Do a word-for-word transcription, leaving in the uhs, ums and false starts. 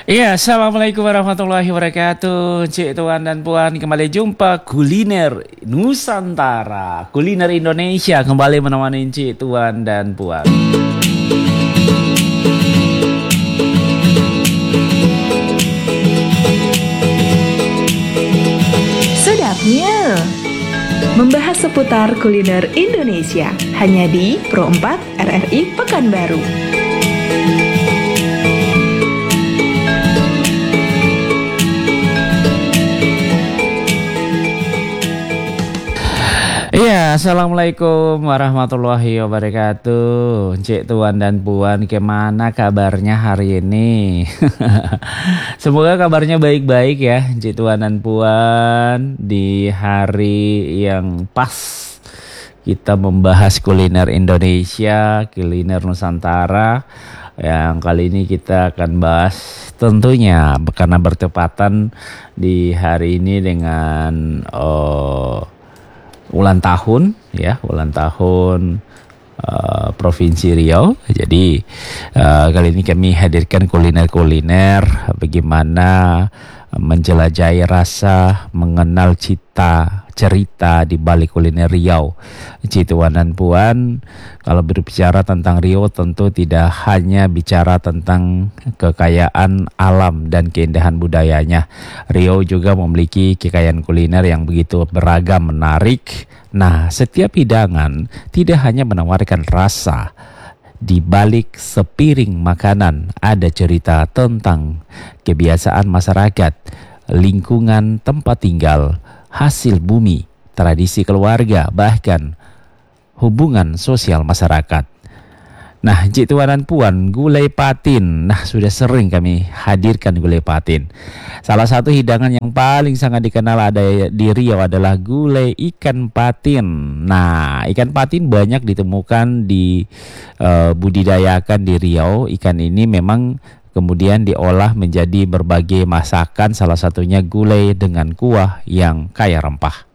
Iya, assalamualaikum warahmatullahi wabarakatuh. Cik Tuan dan Puan, kembali jumpa kuliner Nusantara, kuliner Indonesia kembali menemani Cik Tuan dan Puan. Sedapnya membahas seputar kuliner Indonesia hanya di Pro empat R R I Pekanbaru. Iya, assalamualaikum warahmatullahi wabarakatuh. Cik Tuan dan Puan, gimana kabarnya hari ini? Semoga kabarnya baik-baik ya, Cik Tuan dan Puan, di hari yang pas kita membahas kuliner Indonesia, kuliner Nusantara. Yang kali ini kita akan bahas tentunya karena bertepatan di hari ini dengan oh, ulang tahun ya, ulang tahun uh, Provinsi Riau. Jadi uh, kali ini kami hadirkan kuliner-kuliner bagaimana menjelajahi rasa, mengenal cita cerita di balik kuliner Riau. Cik Tuan dan Puan, kalau berbicara tentang Riau tentu tidak hanya bicara tentang kekayaan alam dan keindahan budayanya. Riau juga memiliki kekayaan kuliner yang begitu beragam, menarik. Nah, setiap hidangan tidak hanya menawarkan rasa. Di balik sepiring makanan ada cerita tentang kebiasaan masyarakat, lingkungan tempat tinggal, hasil bumi, tradisi keluarga, bahkan hubungan sosial masyarakat. Nah, Cik Tuan dan Puan, gulai patin. Nah, sudah sering kami hadirkan gulai patin. Salah satu hidangan yang paling sangat dikenal ada di Riau adalah gulai ikan patin. Nah, ikan patin banyak ditemukan di uh, budidayakan di Riau. Ikan ini memang kemudian diolah menjadi berbagai masakan, salah satunya gulai dengan kuah yang kaya rempah.